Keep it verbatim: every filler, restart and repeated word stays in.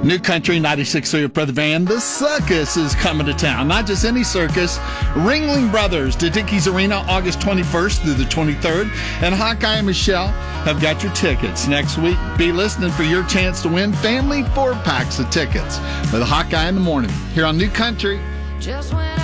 New Country ninety-six point three with Brother Van. The circus is coming to town. Not just any circus. Ringling Brothers to Dickies Arena August twenty-first through the twenty-third. And Hawkeye and Michelle have got your tickets. Next week, be listening for your chance to win family four-packs of tickets with Hawkeye in the morning here on New Country. Just when